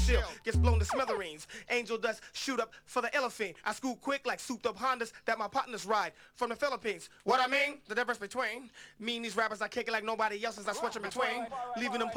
shield gets blown to smithereens. Angel dust shoot up for the elephant. I scoot quick like souped up Hondas that my partners ride from the Philippines. What I mean? The difference between me and these rappers, I kick it like nobody else as I switch in between, leaving them